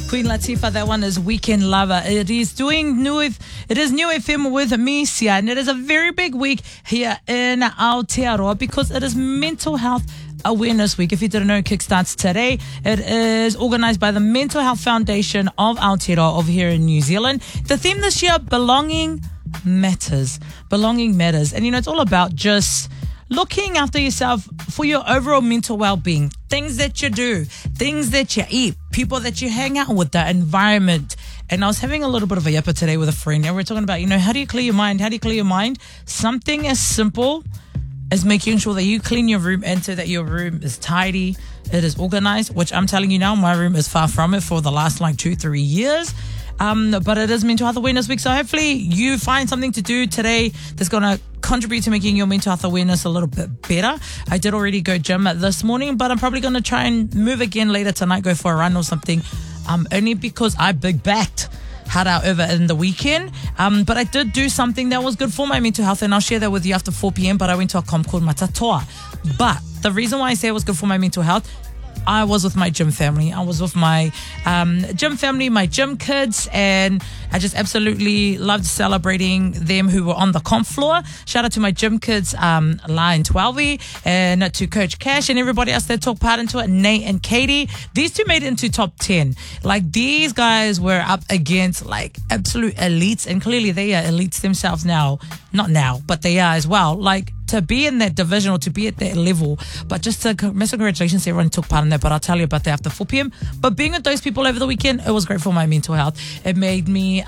Queen Latifah, that one is Weekend Lover. It is New FM with me, Sia, and it is a very big week here in Aotearoa because it is Mental Health Awareness Week. If you didn't know, it kickstarts today. It is organised by the Mental Health Foundation of Aotearoa over here in New Zealand. The theme this year, Belonging Matters. Belonging matters. And it's all about just looking after yourself for your overall mental well-being. Things that you do, things that you eat, people that you hang out with, the environment. And I was having a little bit of a yappa today with a friend, and we're talking about, how do you clear your mind? How do you clear your mind? Something as simple as making sure that you clean your room and so that your room is tidy, it is organized, which I'm telling you now, my room is far from it for the last 2-3 years. But it is Mental Health Awareness Week, so hopefully you find something to do today that's going to contribute to making your mental health awareness a little bit better. I did already go gym this morning, but I'm probably going to try and move again later tonight, go for a run or something, only because I big backed had out over in the weekend. But I did do something that was good for my mental health, and I'll share that with you after 4 p.m. But I went to a comp called Matatoa. But the reason why I say it was good for my mental health, I was with my gym family. I was with my gym family, my gym kids, and I just absolutely loved celebrating them who were on the comp floor. Shout out to my gym kids, La and Twelvey, and to Coach Cash and everybody else that took part into it, Nate and Katie. These two made it into top 10. These guys were up against absolute elites, and clearly they are elites themselves now. Not now, but they are as well. To be in that division or to be at that level, but just massive congratulations to everyone who took part in that. But I'll tell you about that after 4 p.m. But being with those people over the weekend, it was great for my mental health. It made me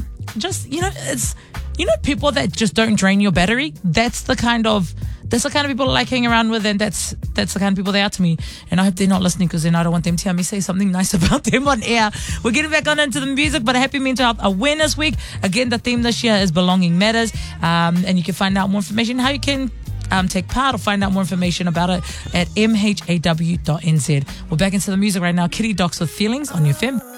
it's people that just don't drain your battery. That's the kind of people I like hanging around with, and that's the kind of people they are to me. And I hope they're not listening, because then I don't want them to hear me say something nice about them on air. We're getting back on into the music, but a happy Mental Health Awareness Week. Again, the theme this year is Belonging Matters, and you can find out more information how you can take part or find out more information about it at mhaw.nz. We're back into the music right now. Kitty Docs with Feelings on your FM.